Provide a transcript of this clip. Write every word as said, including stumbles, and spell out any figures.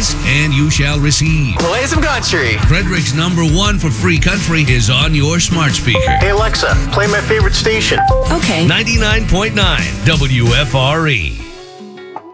ask, and you shall receive. Play some country. Frederick's number one for free country is on your smart speaker. Hey, Alexa, play my favorite station. Okay. ninety-nine point nine W F R E.